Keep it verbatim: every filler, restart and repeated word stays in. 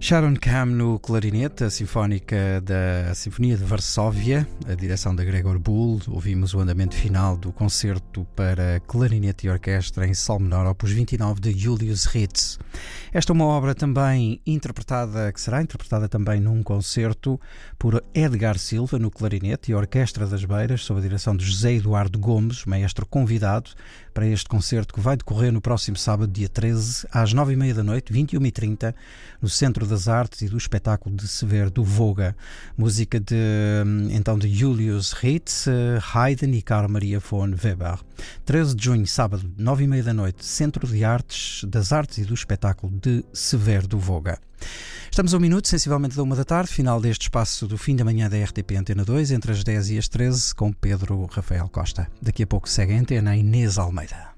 Sharon Kahn no clarinete, a Sinfónica da Sinfonia de Varsóvia, a direção da Gregor Bull. Ouvimos o andamento final do concerto para clarinete e orquestra em sol menor, opus vinte e nove de Julius Ritz. Esta é uma obra também interpretada, que será interpretada também num concerto por Edgar Silva no clarinete e a Orquestra das Beiras, sob a direção de José Eduardo Gomes, maestro convidado para este concerto que vai decorrer no próximo sábado, dia treze, às nove e meia da noite, vinte e uma e trinta, no Centro das Artes e do Espetáculo de Severo do Voga. Música de, então, de Julius Ritz, Haydn e Carl Maria von Weber. treze de junho, sábado, nove e meia da noite, Centro de Artes, das Artes e do Espetáculo de Severo do Voga. Estamos a um minuto, sensivelmente da uma da tarde, final deste espaço do fim da manhã da R T P Antena dois, entre as dez e as treze, com Pedro Rafael Costa. Daqui a pouco segue a antena Inês Almeida.